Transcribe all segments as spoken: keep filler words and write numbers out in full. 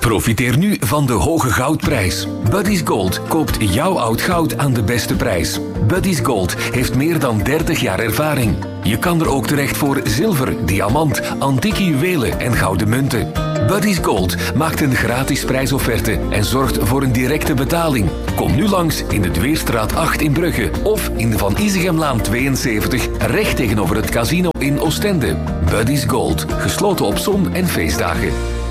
Profiteer nu van de hoge goudprijs. Buddy's Gold koopt jouw oud goud aan de beste prijs. Buddy's Gold heeft meer dan dertig jaar ervaring. Je kan er ook terecht voor zilver, diamant, antieke juwelen en gouden munten. Buddy's Gold maakt een gratis prijsofferte en zorgt voor een directe betaling. Kom nu langs in de Dweerstraat acht in Brugge of in de Van Isegemlaan tweeënzeventig recht tegenover het casino in Oostende. Buddy's Gold, gesloten op zon- en feestdagen.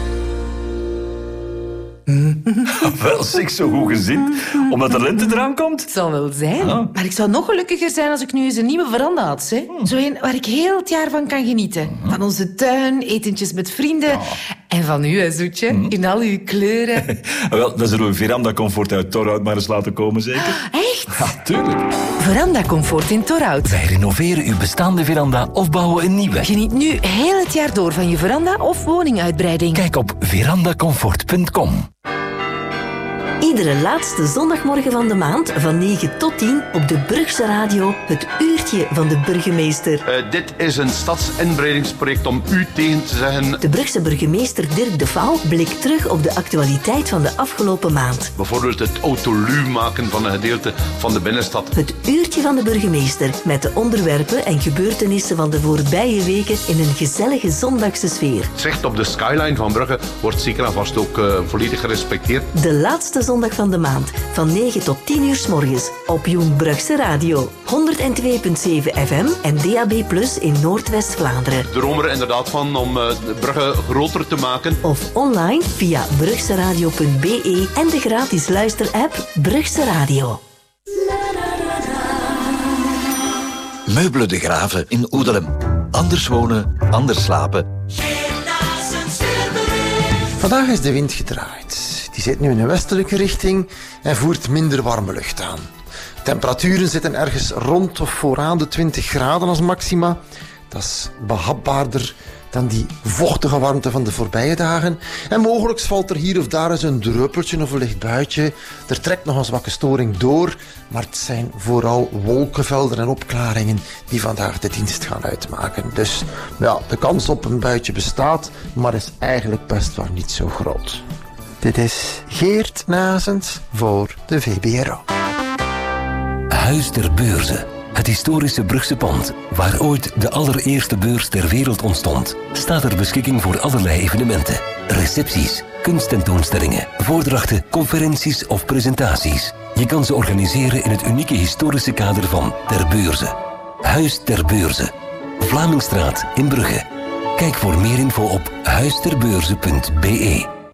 Wel, zeg, zo goed gezind. Omdat de lente eraan komt. Het zal wel zijn. Ah. Maar ik zou nog gelukkiger zijn als ik nu eens een nieuwe veranda had. Hè? Zo een waar ik heel het jaar van kan genieten. Van onze tuin, etentjes met vrienden. Ja. En van u, hè, Zoetje. In al uw kleuren. Wel, dan zullen we Veranda Comfort uit Torhout maar eens laten komen, zeker? Echt? Ja, tuurlijk. Veranda Comfort in Torhout. Wij renoveren uw bestaande veranda of bouwen een nieuwe. Geniet nu heel het jaar door van je veranda of woninguitbreiding. Kijk op verandacomfort punt com. Iedere laatste zondagmorgen van de maand van negen tot tien op de Brugse Radio het uurtje van de burgemeester. Uh, dit is een stadsinbreidingsproject om u tegen te zeggen. De Brugse burgemeester Dirk de Vouw blikt terug op de actualiteit van de afgelopen maand. Bijvoorbeeld het autoluw maken van een gedeelte van de binnenstad. Het uurtje van de burgemeester met de onderwerpen en gebeurtenissen van de voorbije weken in een gezellige zondagse sfeer. Het zicht op de skyline van Brugge wordt zeker en vast ook uh, volledig gerespecteerd. De laatste zondag van de maand, van negen tot tien uur 's morgens, op Jong Brugse Radio. honderd twee komma zeven F M en D A B plus in Noordwest-Vlaanderen. Ik droom er inderdaad van om uh, Brugge groter te maken. Of online via brugseradio punt b e en de gratis luisterapp Brugse Radio. Meubelen de Graven in Oedelem. Anders wonen, anders slapen. Vandaag is de wind gedraaid. Die zit nu in een westelijke richting en voert minder warme lucht aan. Temperaturen zitten ergens rond of vooraan de twintig graden als maxima. Dat is behapbaarder dan die vochtige warmte van de voorbije dagen. En mogelijk valt er hier of daar eens een druppeltje of een licht buitje. Er trekt nog een zwakke storing door, maar het zijn vooral wolkenvelden en opklaringen die vandaag de dienst gaan uitmaken. Dus ja, de kans op een buitje bestaat, maar is eigenlijk best wel niet zo groot. Dit is Geert Nazens voor de V B R O. Huis ter Beurze. Het historische Brugse pand, waar ooit de allereerste beurs ter wereld ontstond, staat ter beschikking voor allerlei evenementen. Recepties, kunsttentoonstellingen, voordrachten, conferenties of presentaties. Je kan ze organiseren in het unieke historische kader van Ter Beurze. Huis ter Beurze. Vlamingstraat in Brugge. Kijk voor meer info op huisterbeurze punt b e.